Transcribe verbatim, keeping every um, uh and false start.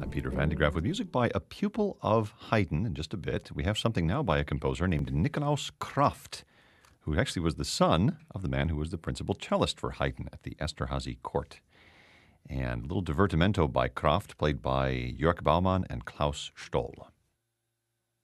I'm Peter Van de Graaff with music by a pupil of Haydn. In just a bit, we have something now by a composer named Nicolaus Kraft, who actually was the son of the man who was the principal cellist for Haydn at the Esterhazy court. And a little divertimento by Kraft, played by Jörg Baumann and Klaus Stoll.